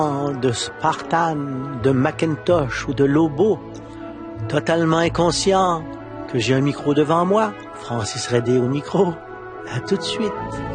de Spartan, de Macintosh ou de Lobo, totalement inconscient que j'ai un micro devant moi. Francis Redé au micro. À tout de suite.